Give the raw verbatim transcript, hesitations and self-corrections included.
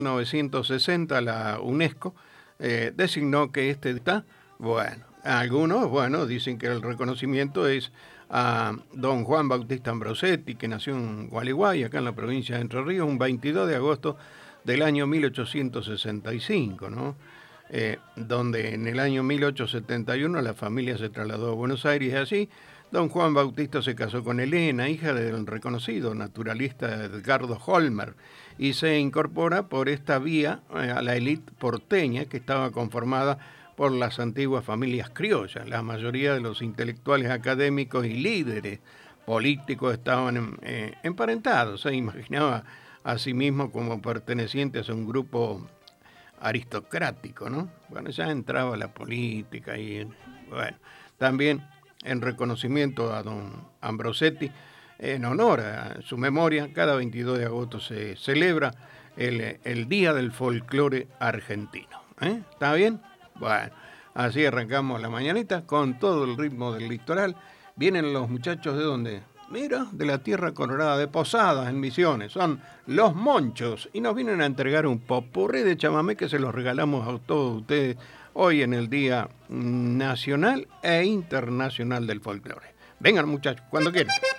mil novecientos sesenta la UNESCO eh, designó que este está, bueno, algunos, bueno, dicen que el reconocimiento es a don Juan Bautista Ambrosetti, que nació en Gualeguay, acá en la provincia de Entre Ríos, un veintidós de agosto del año mil ochocientos sesenta y cinco, ¿no? Eh, donde en el año mil ochocientos setenta y uno la familia se trasladó a Buenos Aires y allí don Juan Bautista se casó con Elena, hija del reconocido naturalista Edgardo Holmer, y se incorpora por esta vía eh, a la élite porteña que estaba conformada por las antiguas familias criollas. La mayoría de los intelectuales académicos y líderes políticos estaban eh, emparentados. Se imaginaba a sí mismo como pertenecientes a un grupo aristocrático, ¿no? Bueno, ya entraba la política y, bueno, también en reconocimiento a don Ambrosetti, en honor a su memoria, cada veintidós de agosto se celebra el, el Día del Folclore Argentino. ¿Eh? ¿Está bien? Bueno, así arrancamos la mañanita con todo el ritmo del litoral. Vienen los muchachos de donde, mira, de la tierra colorada, de Posadas, en Misiones, son los Monchos, y nos vienen a entregar un popurrí de chamamé que se los regalamos a todos ustedes hoy en el Día Nacional e Internacional del Folclore. Vengan muchachos, cuando quieran.